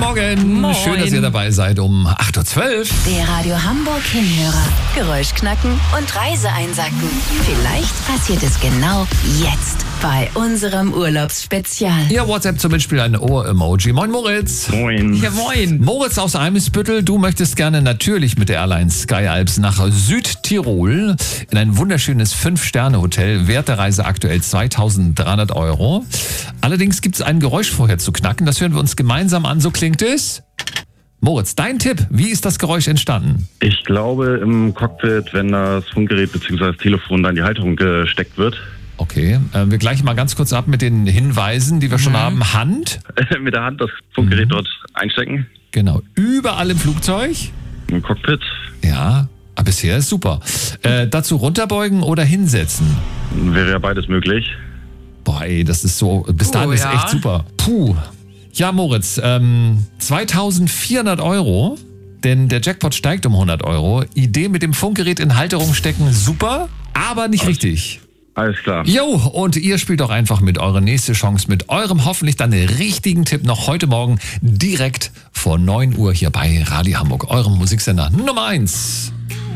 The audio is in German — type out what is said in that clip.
Morgen. Moin. Schön, dass ihr dabei seid um 8.12 Uhr. Der Radio Hamburg Hinhörer. Geräusch knacken und Reise einsacken. Vielleicht passiert es genau jetzt bei unserem Urlaubsspezial. Ihr WhatsApp zum Mitspiel ein Ohr-Emoji. Moin Moritz. Moin. Ja, moin. Moritz aus Eimsbüttel, du möchtest gerne natürlich mit der Airline Sky Alps nach Südtirol in ein wunderschönes 5-Sterne-Hotel. Wert der Reise aktuell 2.300 €. Allerdings gibt es ein Geräusch vorher zu knacken. Das hören wir uns gemeinsam an. So klingt es. Moritz, dein Tipp. Wie ist das Geräusch entstanden? Ich glaube im Cockpit, wenn das Funkgerät bzw. das Telefon da in die Halterung gesteckt wird. Okay, wir gleichen mal ganz kurz ab mit den Hinweisen, die wir schon haben. Hand. Mit der Hand das Funkgerät dort einstecken. Genau. Überall im Flugzeug. Im Cockpit. Ja, aber bisher ist super. Dazu runterbeugen oder hinsetzen? Wäre ja beides möglich. Boah, ey, das ist so, bis dahin ist ja. echt super. Puh. Ja, Moritz, 2.400 €, denn der Jackpot steigt um 100 €. Idee mit dem Funkgerät in Halterung stecken, super, aber nicht richtig. Alles klar. Jo, und ihr spielt doch einfach mit, eure nächste Chance mit eurem hoffentlich dann richtigen Tipp noch heute Morgen direkt vor 9 Uhr hier bei Radio Hamburg, eurem Musiksender Nummer 1.